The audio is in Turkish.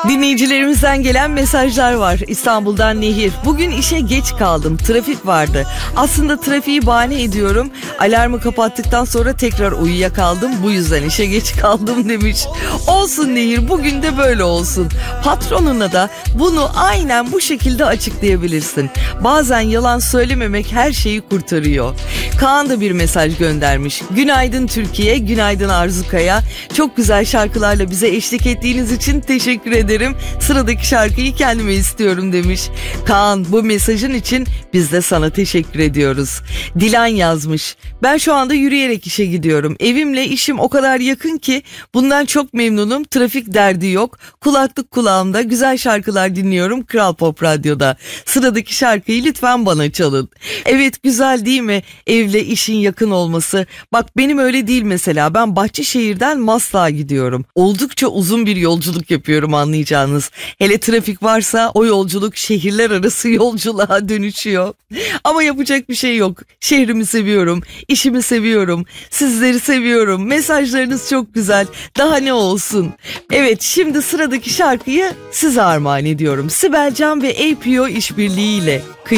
Dinleyicilerimizden gelen mesajlar var. İstanbul'dan Nehir. Bugün işe geç kaldım. Trafik vardı. Aslında trafiği bahane ediyorum. Alarmı kapattıktan sonra tekrar uyuyakaldım. Bu yüzden işe geç kaldım demiş. Olsun Nehir, bugün de böyle olsun. Patronuna da bunu aynen bu şekilde açıklayabilirsin. Bazen yalan söylememek her şeyi kurtarıyor. Kaan da bir mesaj göndermiş. Günaydın Türkiye, günaydın Arzu Kaya. Çok güzel şarkılarla bize eşlik ettiğiniz için teşekkür ederim. Sıradaki şarkıyı kendime istiyorum demiş. Kaan, bu mesajın için biz de sana teşekkür ediyoruz. Dilan yazmış. Ben şu anda yürüyerek işe gidiyorum. Evimle işim o kadar yakın ki bundan çok memnunum. Trafik derdi yok. Kulaklık kulağımda, güzel şarkılar dinliyorum Kral Pop Radyo'da. Sıradaki şarkıyı lütfen bana çalın. Evet, güzel değil mi? Evle işin yakın olması. Bak benim öyle değil mesela. Ben Bahçeşehir'den Maslak'a gidiyorum. Oldukça uzun bir yolculuk yapıyorum anlayacağınız. Hele trafik varsa o yolculuk şehirler arası yolculuğa dönüşüyor. Ama yapacak bir şey yok. Şehrimi seviyorum, işimi seviyorum, sizleri seviyorum. Mesajlarınız çok güzel. Daha ne olsun? Evet, şimdi sıradaki şarkıyı size armağan ediyorum. Sibel Can ve APO işbirliğiyle.